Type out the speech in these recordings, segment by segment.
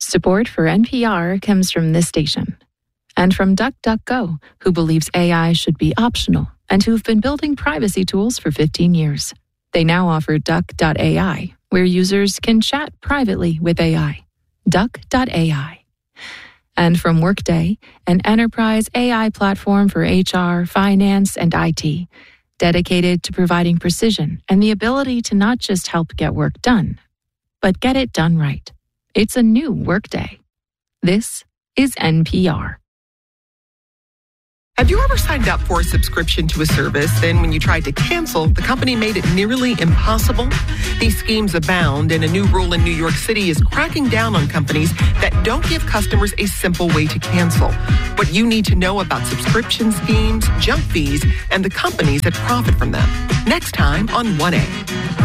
Support for NPR comes from this station and from DuckDuckGo, who believes AI should be optional and who've been building privacy tools for 15 years. They now offer Duck.ai, where users can chat privately with AI. Duck.ai. And from Workday, an enterprise AI platform for HR, finance, and IT, dedicated to providing precision and the ability to not just help get work done, but get it done right. It's a new Workday. This is NPR. Have you ever signed up for a subscription to a service, then when you tried to cancel, the company made it nearly impossible? These schemes abound, and a new rule in New York City is cracking down on companies that don't give customers a simple way to cancel. What you need to know about subscription schemes, junk fees, and the companies that profit from them. Next time on 1A.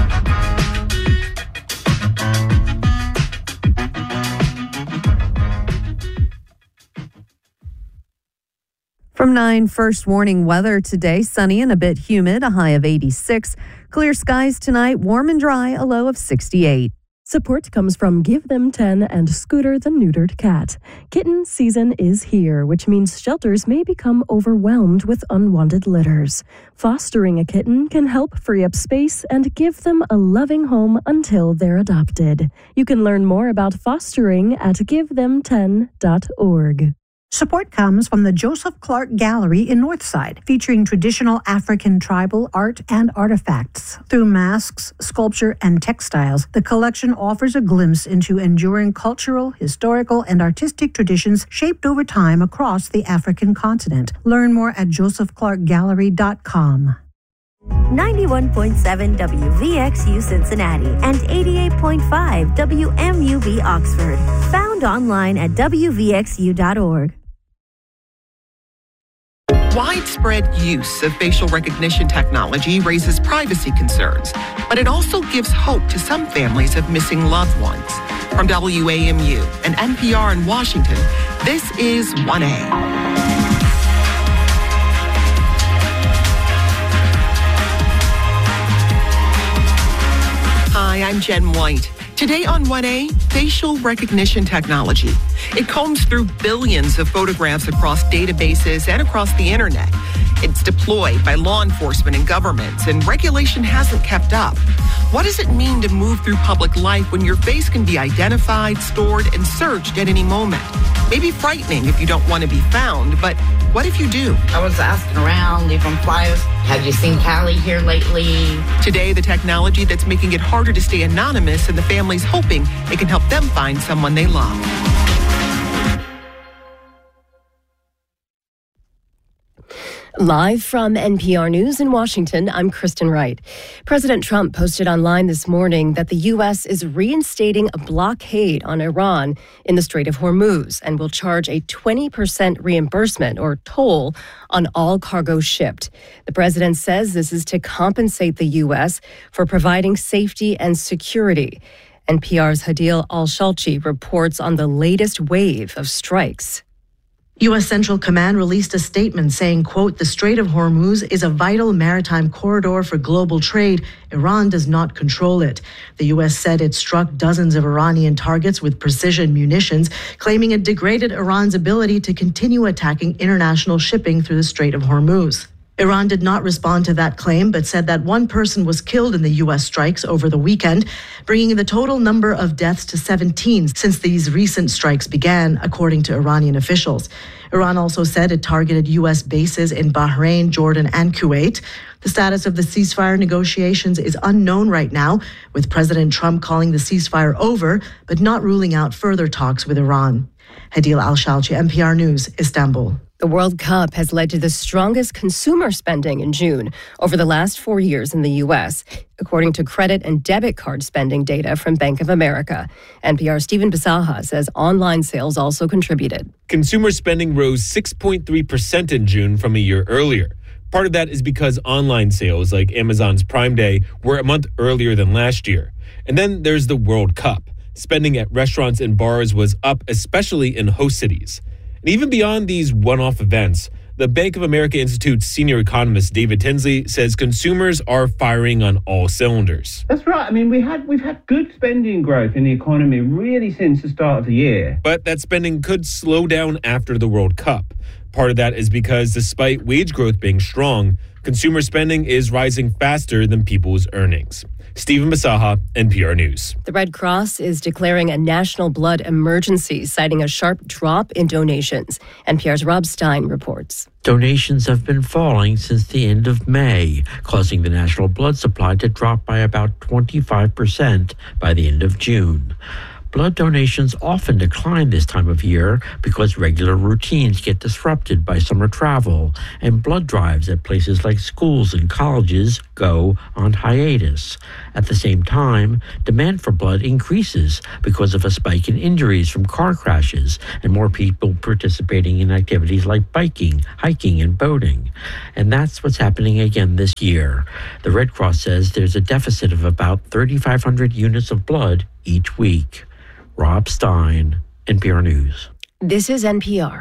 From 9, first warning weather today, sunny and a bit humid, a high of 86. Clear skies tonight, warm and dry, a low of 68. Support comes from Give Them 10 and Scooter the Neutered Cat. Kitten season is here, which means shelters may become overwhelmed with unwanted litters. Fostering a kitten can help free up space and give them a loving home until they're adopted. You can learn more about fostering at GiveThem10.org. Support comes from the Joseph Clark Gallery in Northside, featuring traditional African tribal art and artifacts. Through masks, sculpture, and textiles, the collection offers a glimpse into enduring cultural, historical, and artistic traditions shaped over time across the African continent. Learn more at josephclarkgallery.com. 91.7 WVXU Cincinnati and 88.5 WMUV Oxford. Found online at WVXU.org. Widespread use of facial recognition technology raises privacy concerns, but it also gives hope to some families of missing loved ones. From WAMU and NPR in Washington, this is 1A. Hi, I'm Jen White. Today on 1A, facial recognition technology. It combs through billions of photographs across databases and across the internet. It's deployed by law enforcement and governments, and regulation hasn't kept up. What does it mean to move through public life when your face can be identified, stored, and searched at any moment? Maybe frightening if you don't want to be found, but what if you do? I was asking around, leaving flyers. Have you seen Callie here lately? Today, the technology that's making it harder to stay anonymous, and the families hoping it can help them find someone they love. Live from NPR News in Washington, I'm Kristen Wright. President Trump posted online this morning that the U.S. is reinstating a blockade on Iran in the Strait of Hormuz and will charge a 20% reimbursement or toll on all cargo shipped. The president says this is to compensate the U.S. for providing safety and security. NPR's Hadil Al-Shalchi reports on the latest wave of strikes. U.S. Central Command released a statement saying, quote, "The Strait of Hormuz is a vital maritime corridor for global trade. Iran does not control it." The U.S. said it struck dozens of Iranian targets with precision munitions, claiming it degraded Iran's ability to continue attacking international shipping through the Strait of Hormuz. Iran did not respond to that claim, but said that one person was killed in the U.S. strikes over the weekend, bringing the total number of deaths to 17 since these recent strikes began, according to Iranian officials. Iran also said it targeted U.S. bases in Bahrain, Jordan, and Kuwait. The status of the ceasefire negotiations is unknown right now, with President Trump calling the ceasefire over, but not ruling out further talks with Iran. Hadil Al-Shalchi, NPR News, Istanbul. The World Cup has led to the strongest consumer spending in June over the last 4 years in the U.S., according to credit and debit card spending data from Bank of America. NPR's Stephen Bisaha says online sales also contributed. Consumer spending rose 6.3% in June from a year earlier. Part of that is because online sales, like Amazon's Prime Day, were a month earlier than last year. And then there's the World Cup. Spending at restaurants and bars was up, especially in host cities. And even beyond these one-off events, The Bank of America Institute's senior economist David Tinsley says consumers are firing on all cylinders. That's right. I mean, we've had good spending growth in the economy really since the start of the year. But that spending could slow down after the World Cup. Part of that is because despite wage growth being strong, consumer spending is rising faster than people's earnings. Stephen Masaha, NPR News. The Red Cross is declaring a national blood emergency, citing a sharp drop in donations. NPR's Rob Stein reports. Donations have been falling since the end of May, causing the national blood supply to drop by about 25% by the end of June. Blood donations often decline this time of year because regular routines get disrupted by summer travel, and blood drives at places like schools and colleges go on hiatus. At the same time, demand for blood increases because of a spike in injuries from car crashes and more people participating in activities like biking, hiking, and boating. And that's what's happening again this year. The Red Cross says there's a deficit of about 3,500 units of blood each week. Rob Stein, NPR News. This is NPR.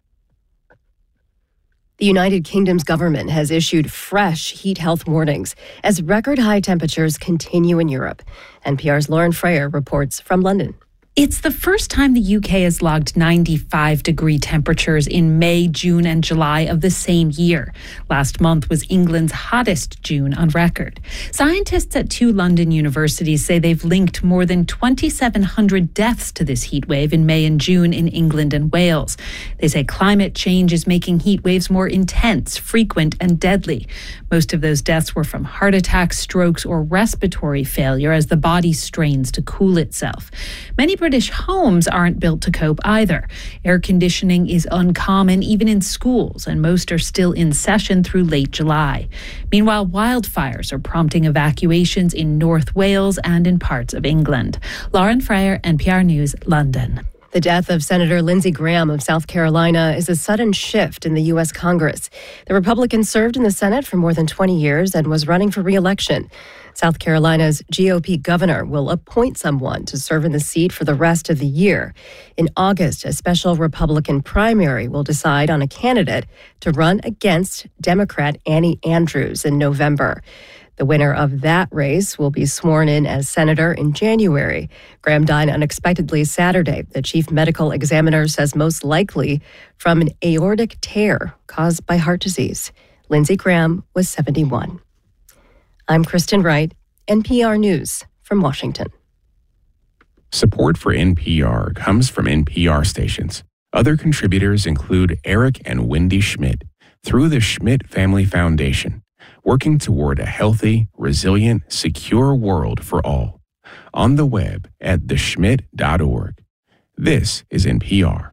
The United Kingdom's government has issued fresh heat health warnings as record high temperatures continue in Europe. NPR's Lauren Freyer reports from London. It's the first time the UK has logged 95-degree temperatures in May, June, and July of the same year. Last month was England's hottest June on record. Scientists at 2 London universities say they've linked more than 2,700 deaths to this heat wave in May and June in England and Wales. They say climate change is making heat waves more intense, frequent, and deadly. Most of those deaths were from heart attacks, strokes, or respiratory failure as the body strains to cool itself. Many British homes aren't built to cope either. Air conditioning is uncommon even in schools, and most are still in session through late July. Meanwhile, wildfires are prompting evacuations in North Wales and in parts of England. Lauren Freyer, NPR News, London. The death of Senator Lindsey Graham of South Carolina is a sudden shift in the U.S. Congress. The Republican served in the Senate for more than 20 years and was running for re-election. South Carolina's GOP governor will appoint someone to serve in the seat for the rest of the year. In August, a special Republican primary will decide on a candidate to run against Democrat Annie Andrews in November. The winner of that race will be sworn in as senator in January. Graham died unexpectedly Saturday. The chief medical examiner says most likely from an aortic tear caused by heart disease. Lindsey Graham was 71. I'm Kristen Wright, NPR News from Washington. Support for NPR comes from NPR stations. Other contributors include Eric and Wendy Schmidt through the Schmidt Family Foundation, working toward a healthy, resilient, secure world for all. On the web at theschmidt.org. This is NPR.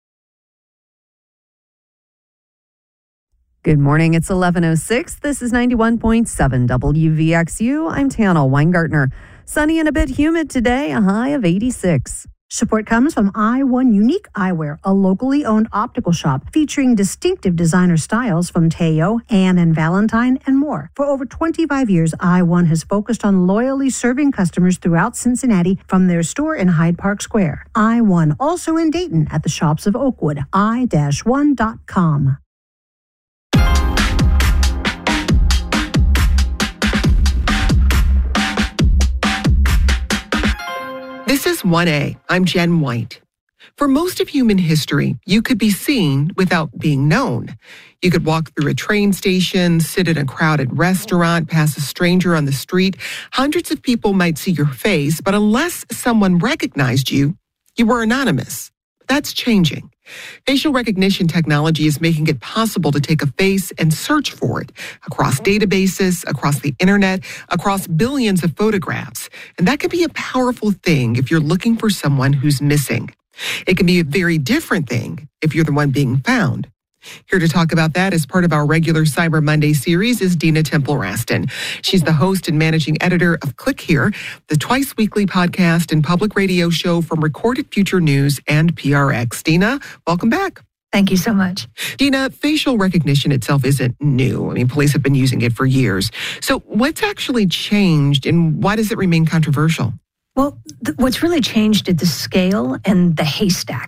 Good morning. It's 11:06. This is 91.7 WVXU. I'm Tana Weingartner. Sunny and a bit humid today, a high of 86. Support comes from I1 Unique Eyewear, a locally owned optical shop featuring distinctive designer styles from Teo, Anne and Valentine, and more. For over 25 years, I1 has focused on loyally serving customers throughout Cincinnati from their store in Hyde Park Square. I1, also in Dayton at the shops of Oakwood, i-1.com. This is 1A. I'm Jen White. For most of human history, you could be seen without being known. You could walk through a train station, sit in a crowded restaurant, pass a stranger on the street. Hundreds of people might see your face, but unless someone recognized you, you were anonymous. That's changing. Facial recognition technology is making it possible to take a face and search for it across databases, across the internet, across billions of photographs. And that can be a powerful thing if you're looking for someone who's missing. It can be a very different thing if you're the one being found. Here to talk about that as part of our regular Cyber Monday series is Dina Temple-Raston. She's the host and managing editor of Click Here, the twice-weekly podcast and public radio show from Recorded Future News and PRX. Dina, welcome back. Thank you so much. Dina, facial recognition itself isn't new. I mean, police have been using it for years. So what's actually changed and why does it remain controversial? Well, what's really changed is the scale and the haystack.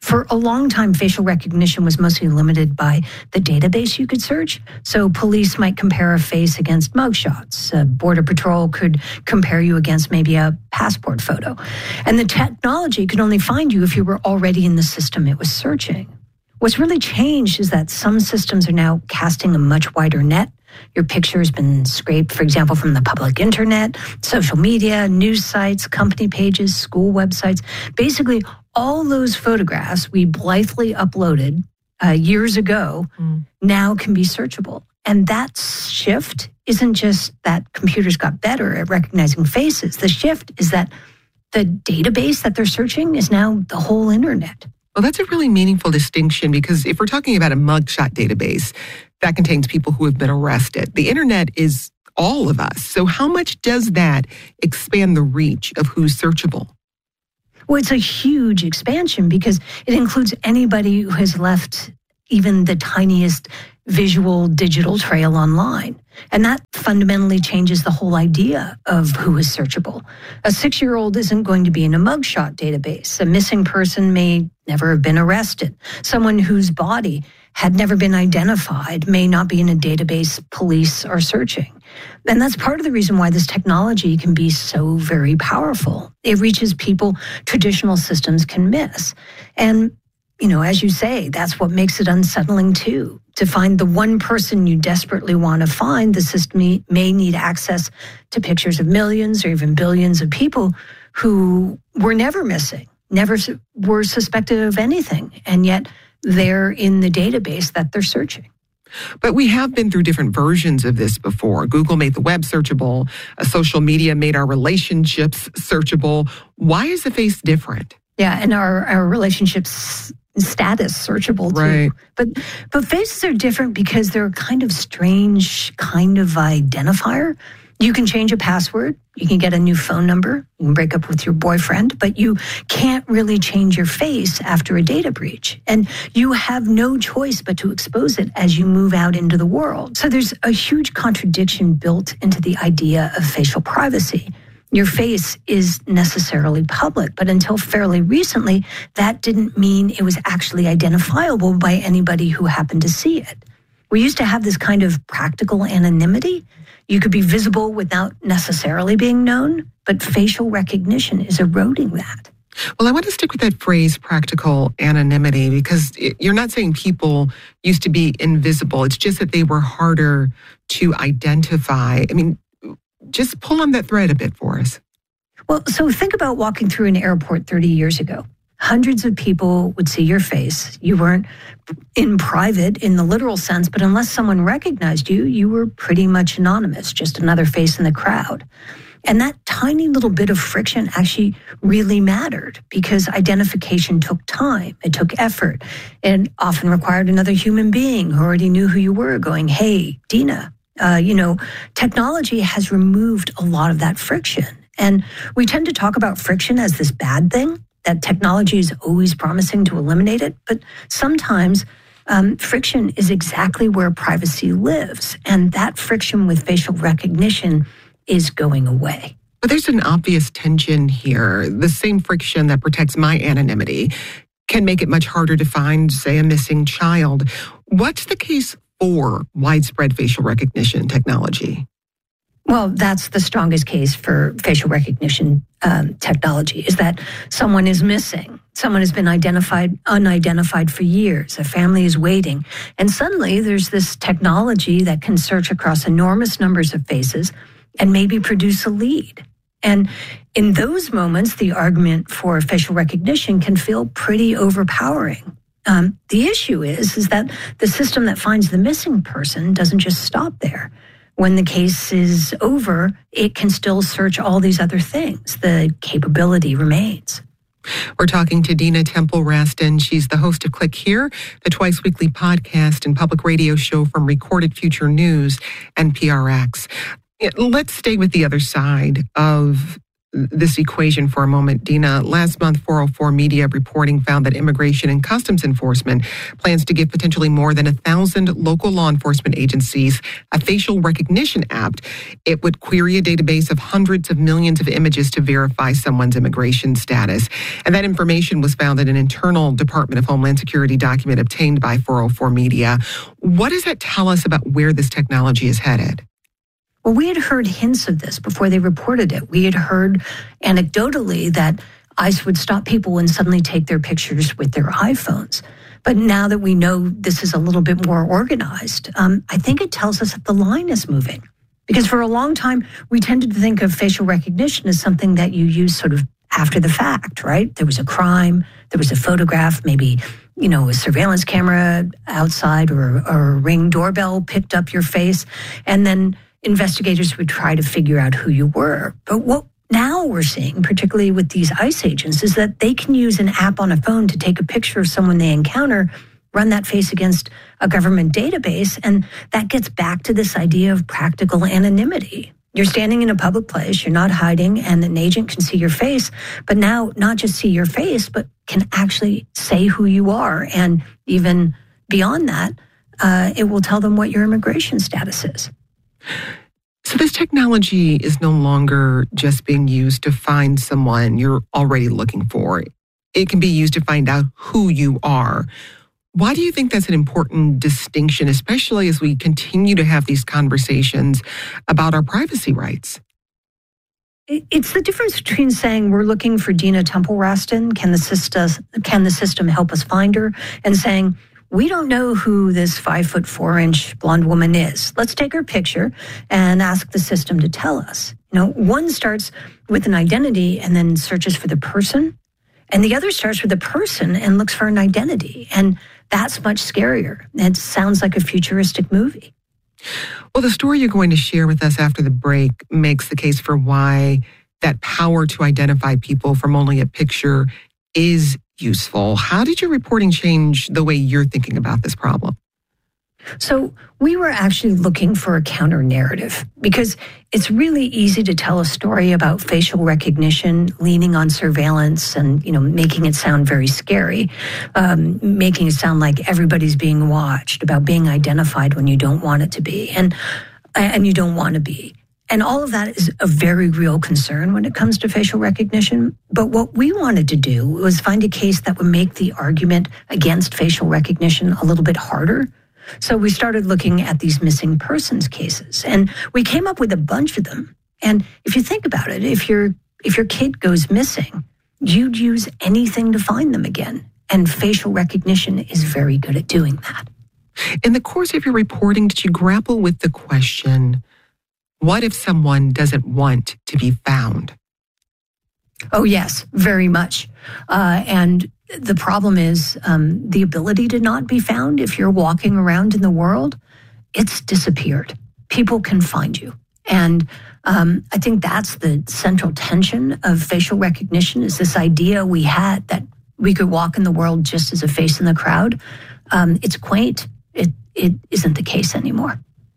For a long time, facial recognition was mostly limited by the database you could search. So police might compare a face against mugshots. Border Patrol could compare you against maybe a passport photo. And the technology could only find you if you were already in the system it was searching. What's really changed is that some systems are now casting a much wider net. Your picture has been scraped, for example, from the public internet, social media, news sites, company pages, school websites. Basically, all those photographs we blithely uploaded years ago now can be searchable. And that shift isn't just that computers got better at recognizing faces. The shift is that the database that they're searching is now the whole internet. Well, that's a really meaningful distinction because if we're talking about a mugshot database, that contains people who have been arrested. The internet is all of us. So how much does that expand the reach of who's searchable? Well, it's a huge expansion because it includes anybody who has left even the tiniest visual digital trail online. And that fundamentally changes the whole idea of who is searchable. A 6-year-old isn't going to be in a mugshot database. A missing person may never have been arrested. Someone whose body had never been identified may not be in a database police are searching. And that's part of the reason why this technology can be so very powerful. It reaches people traditional systems can miss. And, you know, as you say, that's what makes it unsettling too. To find the one person you desperately want to find, the system may need access to pictures of millions or even billions of people who were never missing, never were suspected of anything, and yet they're in the database that they're searching. But we have been through different versions of this before. Google made the web searchable. Social media made our relationships searchable. Why is the face different? Yeah, and our relationships status searchable too. Right. But faces are different because they're a kind of strange kind of identifier. You can change a password. You can get a new phone number. You can break up with your boyfriend, but you can't really change your face after a data breach. And you have no choice but to expose it as you move out into the world. So there's a huge contradiction built into the idea of facial privacy. Your face is necessarily public, but until fairly recently, that didn't mean it was actually identifiable by anybody who happened to see it. We used to have this kind of practical anonymity. You could be visible without necessarily being known, but facial recognition is eroding that. Well, I want to stick with that phrase, practical anonymity, because you're not saying people used to be invisible. It's just that they were harder to identify. I mean, just pull on that thread a bit for us. Well, so think about walking through an airport 30 years ago. Hundreds of people would see your face. You weren't in private in the literal sense, but unless someone recognized you, you were pretty much anonymous, just another face in the crowd. And that tiny little bit of friction actually really mattered because identification took time. It took effort. It often required another human being who already knew who you were going, hey, Dina. Technology has removed a lot of that friction. And we tend to talk about friction as this bad thing, that technology is always promising to eliminate it. But sometimes friction is exactly where privacy lives. And that friction with facial recognition is going away. But there's an obvious tension here. The same friction that protects my anonymity can make it much harder to find, say, a missing child. What's the case for widespread facial recognition technology? Well, that's the strongest case for facial recognition technology, is that someone is missing. Someone has been unidentified for years. A family is waiting. And suddenly there's this technology that can search across enormous numbers of faces and maybe produce a lead. And in those moments, the argument for facial recognition can feel pretty overpowering. The issue is that the system that finds the missing person doesn't just stop there. When the case is over, it can still search all these other things. The capability remains. We're talking to Dina Temple-Raston. She's the host of Click Here, the twice-weekly podcast and public radio show from Recorded Future News and PRX. Let's stay with the other side of this equation for a moment, Dina. Last month, 404 Media reporting found that Immigration and Customs Enforcement plans to give potentially more than 1,000 local law enforcement agencies a facial recognition app. It would query a database of hundreds of millions of images to verify someone's immigration status. And that information was found in an internal Department of Homeland Security document obtained by 404 Media. What does that tell us about where this technology is headed? Well, we had heard hints of this before they reported it. We had heard anecdotally that ICE would stop people and suddenly take their pictures with their iPhones. But now that we know this is a little bit more organized, I think it tells us that the line is moving. Because for a long time, we tended to think of facial recognition as something that you use sort of after the fact, right? There was a crime, there was a photograph, maybe, a surveillance camera outside or a Ring doorbell picked up your face, and then investigators would try to figure out who you were. But what now we're seeing, particularly with these ICE agents, is that they can use an app on a phone to take a picture of someone they encounter, run that face against a government database, and that gets back to this idea of practical anonymity. You're standing in a public place, you're not hiding, and an agent can see your face, but now not just see your face, but can actually say who you are. And even beyond that, it will tell them what your immigration status is. So this technology is no longer just being used to find someone you're already looking for. It can be used to find out who you are. Why do you think that's an important distinction, especially as we continue to have these conversations about our privacy rights? It's the difference between saying we're looking for Dina Temple-Raston, can the system help us find her, and saying we don't know who this 5'4" blonde woman is. Let's take her picture and ask the system to tell us. One starts with an identity and then searches for the person, and the other starts with the person and looks for an identity. And that's much scarier. It sounds like a futuristic movie. Well, the story you're going to share with us after the break makes the case for why that power to identify people from only a picture is useful. How did your reporting change the way you're thinking about this problem? So we were actually looking for a counter narrative because it's really easy to tell a story about facial recognition, leaning on surveillance and, making it sound very scary, making it sound like everybody's being watched, about being identified when you don't want it to be and you don't want to be. And all of that is a very real concern when it comes to facial recognition. But what we wanted to do was find a case that would make the argument against facial recognition a little bit harder. So we started looking at these missing persons cases, and we came up with a bunch of them. And if you think about it, if your kid goes missing, you'd use anything to find them again. And facial recognition is very good at doing that. In the course of your reporting, did you grapple with the question, what if someone doesn't want to be found? Oh, yes, very much. And the problem is the ability to not be found. If you're walking around in the world, it's disappeared. People can find you. And I think that's the central tension of facial recognition, is this idea we had that we could walk in the world just as a face in the crowd. It's quaint. It isn't the case anymore.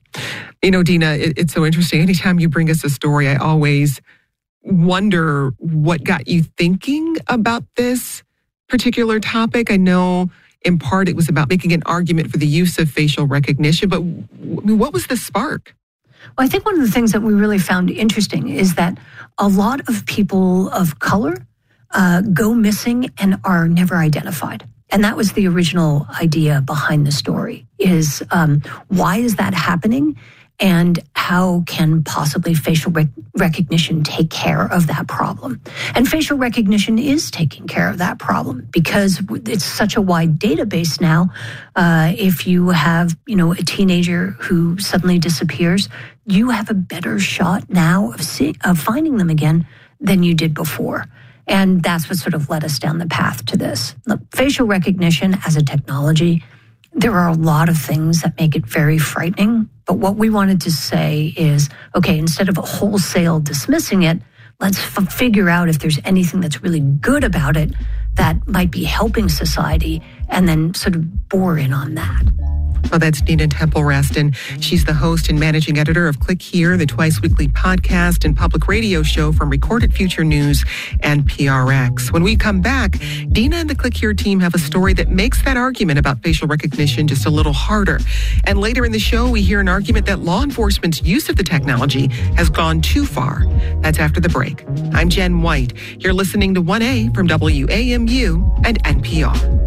Dina, it's so interesting. Anytime you bring us a story, I always wonder what got you thinking about this particular topic. I know in part it was about making an argument for the use of facial recognition, but what was the spark? Well, I think one of the things that we really found interesting is that a lot of people of color go missing and are never identified. And that was the original idea behind the story, is why is that happening? And how can possibly facial recognition take care of that problem? And facial recognition is taking care of that problem because it's such a wide database now. If you have, a teenager who suddenly disappears, you have a better shot now of finding them again than you did before. And that's what sort of led us down the path to this. Look, facial recognition as a technology, there are a lot of things that make it very frightening. But what we wanted to say is, okay, instead of wholesale dismissing it, let's figure out if there's anything that's really good about it that might be helping society, and then sort of bore in on that. Well, that's Dina Temple-Raston. She's the host and managing editor of Click Here, the twice-weekly podcast and public radio show from Recorded Future News and PRX. When we come back, Dina and the Click Here team have a story that makes that argument about facial recognition just a little harder. And later in the show, we hear an argument that law enforcement's use of the technology has gone too far. That's after the break. I'm Jen White. You're listening to 1A from WAMU and NPR.